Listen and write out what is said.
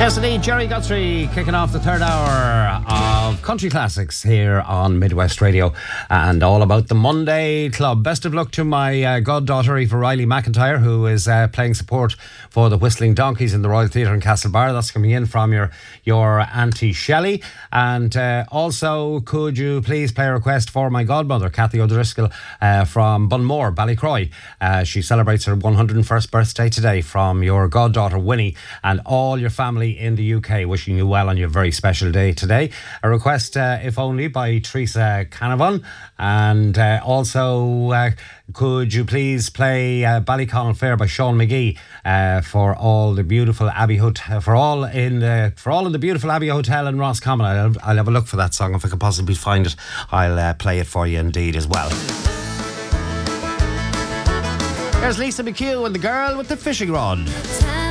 Yes, indeed, Jerry Guthrie kicking off the third hour of Country Classics here on Midwest Radio, and all about the Monday Club. Best of luck to my goddaughter, Aoife Riley McIntyre, who is playing support for the Whistling Donkeys in the Royal Theatre in Castlebar. That's coming in from your Auntie Shelley. And also, could you please play a request for my godmother, Cathy O'Driscoll, from Bunmore, Ballycroy. She celebrates her 101st birthday today, from your goddaughter, Winnie, and all your family in the UK, wishing you well on your very special day today. A request, if only, by Teresa Canavan. And also, could you please play Ballyconnell Fair by Sean McGee for all the beautiful Abbey Hotel, for all in the beautiful Abbey Hotel in Roscommon. I'll have a look for that song if I can possibly find it. I'll play it for you indeed as well. Here's Lisa McHugh and the Girl with the Fishing Rod.